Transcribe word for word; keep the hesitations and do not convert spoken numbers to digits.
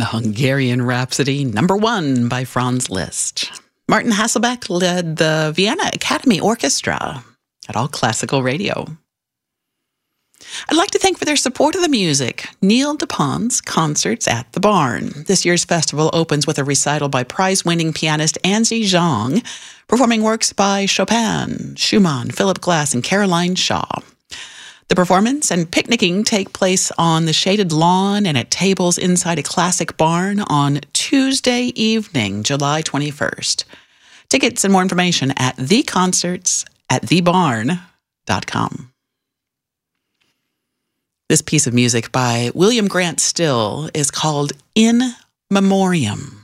The Hungarian Rhapsody, number one by Franz Liszt. Martin Hasselbeck led the Vienna Academy Orchestra at All Classical Radio. I'd like to thank for their support of the music, Neil DuPont's Concerts at the Barn. This year's festival opens with a recital by prize-winning pianist Anzi Zhang, performing works by Chopin, Schumann, Philip Glass, and Caroline Shaw. The performance and picnicking take place on the shaded lawn and at tables inside a classic barn on Tuesday evening, July twenty-first. Tickets and more information at the concerts at the barn dot com. This piece of music by William Grant Still is called In Memoriam.